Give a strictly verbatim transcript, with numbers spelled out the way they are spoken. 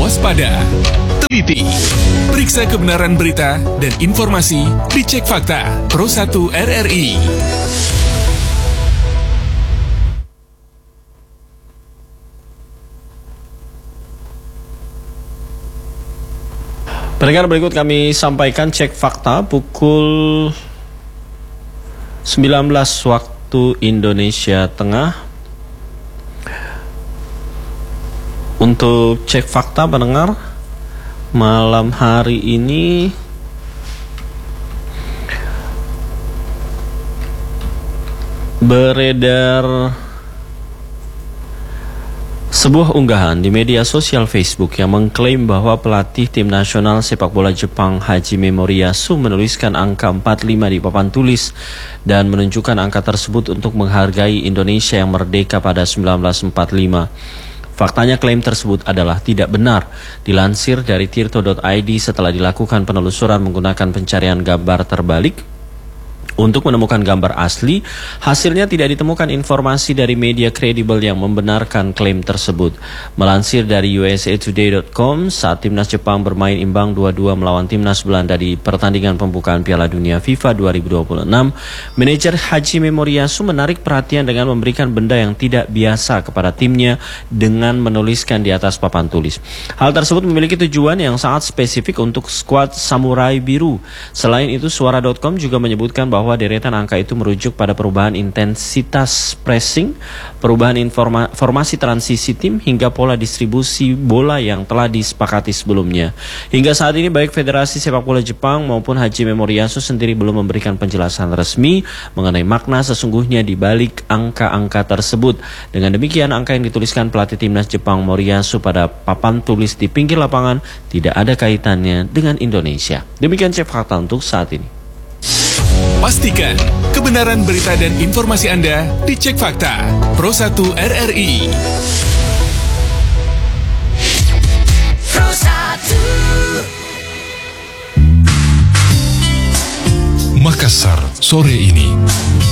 waspada, teliti, periksa kebenaran berita dan informasi di Cek Fakta Pro satu R R I. Pendengar, berikut kami sampaikan Cek Fakta pukul sembilan belas waktu Indonesia Tengah. Untuk Cek Fakta pendengar, malam hari ini beredar sebuah unggahan di media sosial Facebook yang mengklaim bahwa pelatih tim nasional sepak bola Jepang Hajime Moriyasu menuliskan angka empat puluh lima di papan tulis dan menunjukkan angka tersebut untuk menghargai Indonesia yang merdeka pada seribu sembilan ratus empat puluh lima. Faktanya klaim tersebut adalah tidak benar. Dilansir dari tirto titik i d setelah dilakukan penelusuran menggunakan pencarian gambar terbalik untuk menemukan gambar asli, hasilnya tidak ditemukan informasi dari media kredibel yang membenarkan klaim tersebut. Melansir dari U S A Today dot com, saat timnas Jepang bermain imbang dua dua melawan timnas Belanda di pertandingan pembukaan Piala Dunia FIFA dua ribu dua puluh enam, manajer Hajime Moriyasu menarik perhatian dengan memberikan benda yang tidak biasa kepada timnya dengan menuliskan di atas papan tulis. Hal tersebut memiliki tujuan yang sangat spesifik untuk skuad Samurai Biru. Selain itu, Suara dot com juga menyebutkan bahwa bahwa deretan angka itu merujuk pada perubahan intensitas pressing, perubahan informa- formasi transisi tim, hingga pola distribusi bola yang telah disepakati sebelumnya. Hingga saat ini baik Federasi Sepak Bola Jepang maupun Hajime Moriyasu sendiri belum memberikan penjelasan resmi mengenai makna sesungguhnya di balik angka-angka tersebut. Dengan demikian, angka yang dituliskan pelatih timnas Jepang Moriyasu pada papan tulis di pinggir lapangan tidak ada kaitannya dengan Indonesia. Demikian Cek Fakta untuk saat ini. Pastikan kebenaran berita dan informasi Anda di Cek Fakta Pro satu R R I. Pro satu Makassar sore ini.